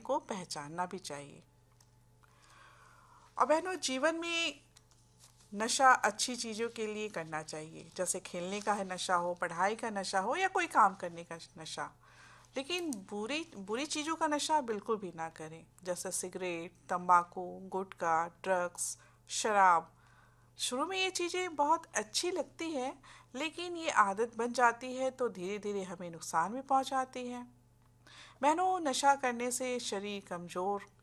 को पहचानना भी चाहिए। और बहनों, जीवन में नशा अच्छी चीज़ों के लिए करना चाहिए, जैसे खेलने का है नशा हो, पढ़ाई का नशा हो, या कोई काम करने का नशा। लेकिन बुरी बुरी चीज़ों का नशा बिल्कुल भी ना करें, जैसे सिगरेट, तंबाकू, गुटखा, ड्रग्स, शराब। शुरू में ये चीज़ें बहुत अच्छी लगती हैं, लेकिन ये आदत बन जाती है तो धीरे धीरे हमें नुकसान भी पहुंचाती है। बहनों, नशा करने से शरीर कमज़ोर